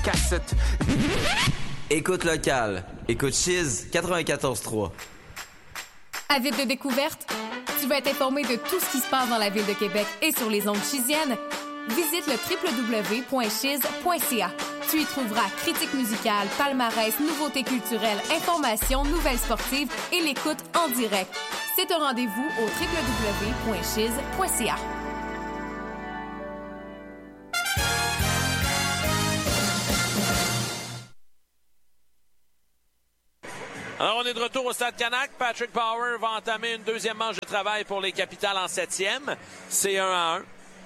cassette. Écoute locale. Écoute Chiz 94.3. Avide de découverte? Tu veux être informé de tout ce qui se passe dans la ville de Québec et sur les ondes chiziennes? Visite le www.chiz.ca. Tu y trouveras critiques musicales, palmarès, nouveautés culturelles, informations, nouvelles sportives et l'écoute en direct. C'est un rendez-vous au www.chiz.ca. Alors, on est de retour au Stade Canac. Patrick Power va entamer une deuxième manche de travail pour les Capitals en 7e. C'est 1-1.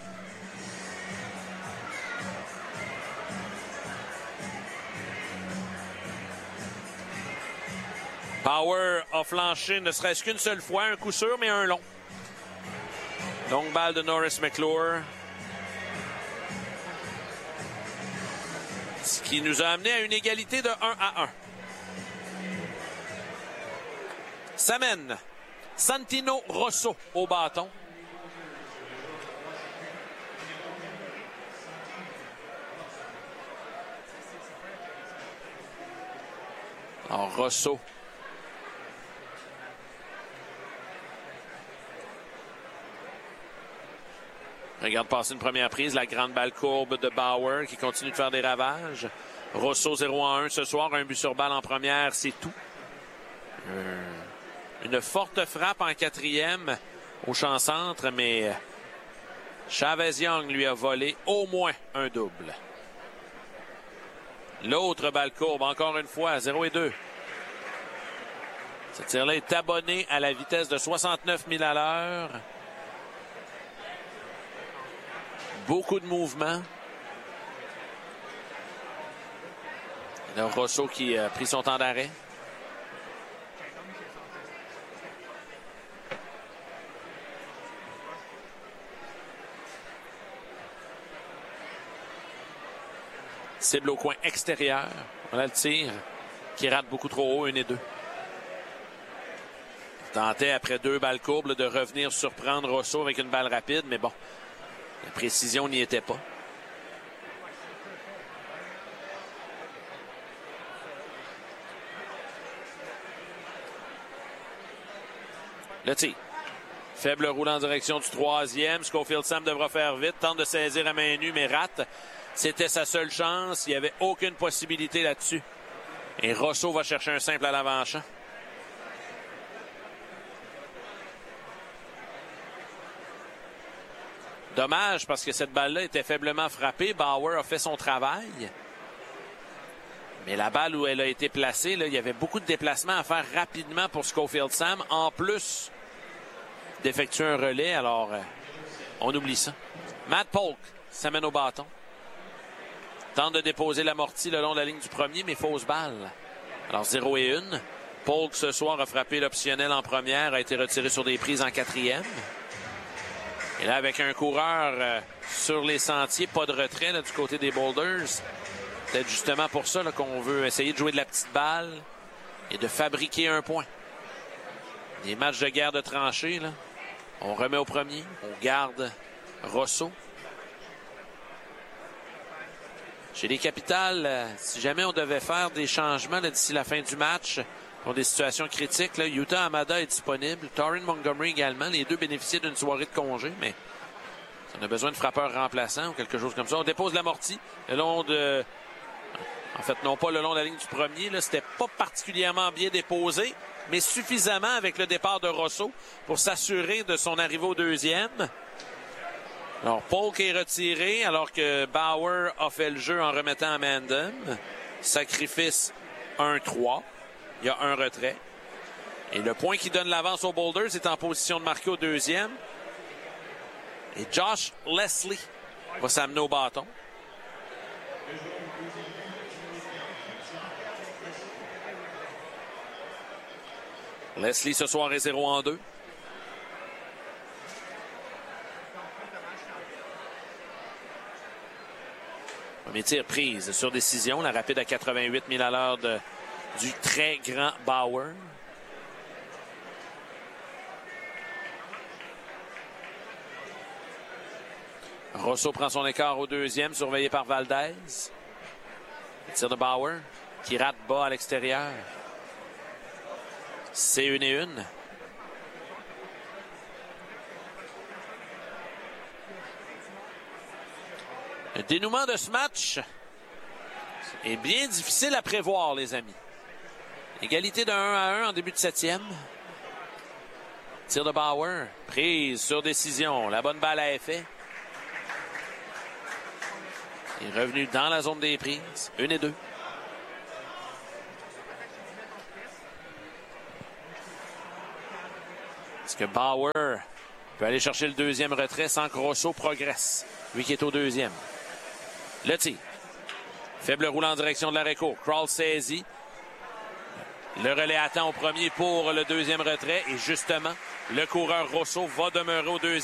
Power a flanché ne serait-ce qu'une seule fois, un coup sûr, mais un long. Longue balle de Norris McClure. Ce qui nous a amené à une égalité de 1-1. Ça mène Santino Rosso au bâton. Alors, Rosso. Regarde passer une première prise, la grande balle courbe de Bauer qui continue de faire des ravages. Rosso 0-1 ce soir, un but sur balle en première, c'est tout. Une forte frappe en 4e au champ centre, mais Chavez Young lui a volé au moins un double. L'autre balle courbe, encore une fois, 0-2. Ce tir-là est abonné à la vitesse de 69 000 à l'heure. Beaucoup de mouvements. Et là, Rosso qui a pris son temps d'arrêt. Cible au coin extérieur. Voilà le tir qui rate beaucoup trop haut, 1-2. Tentait après 2 balles courbes de revenir surprendre Rosso avec une balle rapide, mais bon, la précision n'y était pas. Le tir. Faible roule en direction du 3e. Schofield Sam devra faire vite. Tente de saisir à main nue, mais rate. C'était sa seule chance. Il n'y avait aucune possibilité là-dessus. Et Rosso va chercher un simple à l'avant-champ. Dommage parce que cette balle-là était faiblement frappée. Bauer a fait son travail. Mais la balle où elle a été placée, là, il y avait beaucoup de déplacements à faire rapidement pour Schofield Sam. En plus d'effectuer un relais, alors on oublie ça. Matt Polk s'amène au bâton. Tente de déposer l'amorti le long de la ligne du premier, mais fausse balle. Alors 0-1. Polk ce soir a frappé l'optionnel en première, a été retiré sur des prises en 4e. Et là, avec un coureur sur les sentiers, pas de retrait là, du côté des Boulders. C'est justement pour ça là, qu'on veut essayer de jouer de la petite balle et de fabriquer un point. Les matchs de guerre de tranchées, là, on remet au premier, on garde Rosso. Chez les Capitals, si jamais on devait faire des changements là, d'ici la fin du match pour des situations critiques, là, Yuta Hamada est disponible, Torrin Montgomery également. Les deux bénéficient d'une soirée de congé, mais on a besoin de frappeurs remplaçants ou quelque chose comme ça. On dépose l'amorti le long de... En fait, non pas le long de la ligne du premier. Là, c'était pas particulièrement bien déposé, mais suffisamment avec le départ de Rosso pour s'assurer de son arrivée au deuxième. Alors, Polk est retiré alors que Bauer a fait le jeu en remettant à Mandem. Sacrifice 1-3. Il y a un retrait. Et le point qui donne l'avance aux Boulders est en position de marquer au deuxième. Et Josh Leslie va s'amener au bâton. Leslie ce soir est 0-2. Premier tir prise sur décision. La rapide à 88 000 à l'heure du très grand Bauer. Rosso prend son écart au deuxième, surveillé par Valdez. Tir de Bauer qui rate bas à l'extérieur. C'est 1-1. Le dénouement de ce match est bien difficile à prévoir, les amis. Égalité de 1-1 en début de 7e. Tir de Bauer, prise sur décision. La bonne balle à effet. Il est revenu dans la zone des prises. 1-2. Est-ce que Bauer peut aller chercher le deuxième retrait sans que Rosso progresse? Lui qui est au deuxième. Le tir. Faible roule en direction de l'arrêt court. Krall saisit. Le relais attend au premier pour le deuxième retrait. Et justement, le coureur Rosso va demeurer au deuxième.